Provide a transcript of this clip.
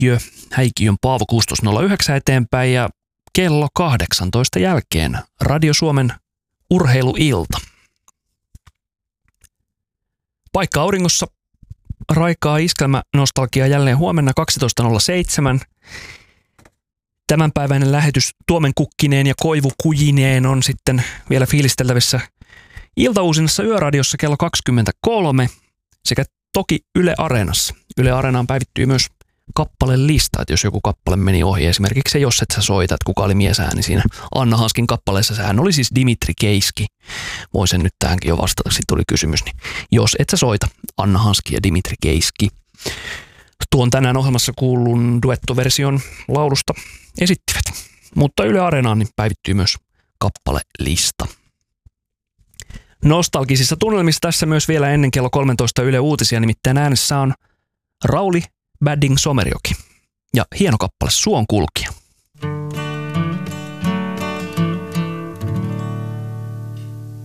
Häikiön Paavo 1609 eteenpäin ja kello 18 jälkeen Radio Suomen urheiluilta. Paikka auringossa, raikaa iskelmänostalgia jälleen huomenna 12.07. Tämänpäiväinen lähetys Tuomenkukkineen ja Koivukujineen on sitten vielä fiilisteltävissä iltauusinnassa Yöradiossa kello 23 sekä toki Yle Areenassa. Yle Areenaan päivittyy myös kappalelista, että jos joku kappale meni ohi, esimerkiksi se Jos et sä soita, että kuka oli miesääni siinä Anna Hanskin kappaleessa, sehän oli siis Dimitri Keiski. Voin sen nyt tähänkin jo vastata, sitten tuli kysymys. Niin Jos et sä soita, Anna Hanski ja Dimitri Keiski. Tuon tänään ohjelmassa kuullun duettoversion laulusta esittivät. Mutta Yle Areenaan niin päivittyy myös kappalelista. Nostalgisissa tunnelmissa tässä myös vielä ennen kello 13 Yle Uutisia, nimittäin äänessä on Rauli Badding Somerjoki ja hieno kappale Suon kulkija.